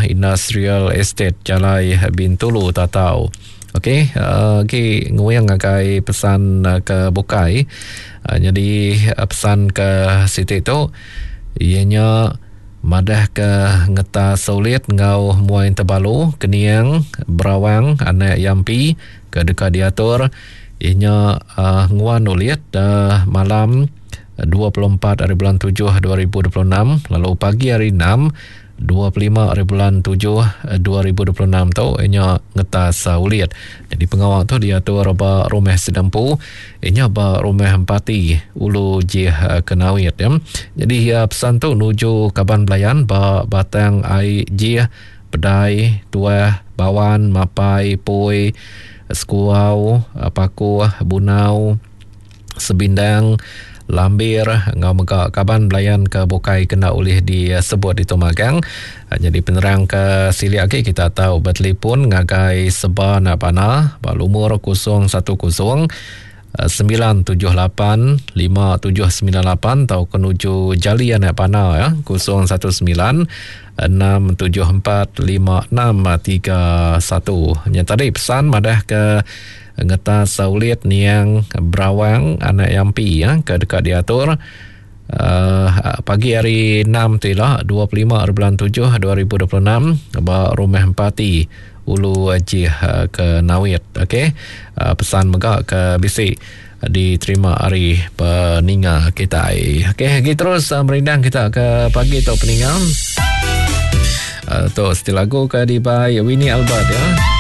Industrial Estate Jalai Bintulu Tatau. Okey, nguyang agai pesan ke Bukai. Jadi pesan ke Siti tu ianya madah ke ngeta sulit ngau muain tebalu keniang berawang anak yampi ke dekat diatur ianya nguan ulit malam 24 hari bulan 7 2026 lalu pagi hari 6 25 hari bulan 7 2026 tu ianya ngetas ulit. Jadi pengawal tu dia tu ba rumah sedempu ianya ba rumah empati ulu jih kenawit ya. Jadi pesan tu nuju Kaban Belayan ba batang ai jih pedai tua bawan mapai pui skuau paku bunau sebindang lambir ngau mega Kaban Belayan ke Bukai kena oleh disebut di Tumagang. Jadi penerang ke sili lagi kita tahu bertelefon ngagai seba nak panah balumur 010 978 5798 atau kenuju Jali anak panah ya 019 674 5631. Yang tadi pesan madah ke ngeta saulit niang berawang anak yampi ya ke dekat diatur pagi hari 6 tu lah 25 hari bulan 7 2026 ba rumah empati ulu ajih ke Nawit. Okey, pesan megak ke bisik diterima hari peninga kita. Okey, terus merindang kita ke pagi atau peninga tu still lagu ke di by Winnie Albert ya.